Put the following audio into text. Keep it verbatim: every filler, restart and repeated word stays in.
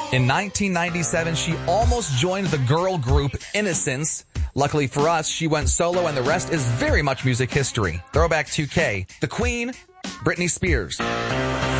In nineteen ninety-seven, she almost joined the girl group Innocence. Luckily for us, she went solo, and the rest is very much music history. Throwback two K. The Queen, Britney Spears.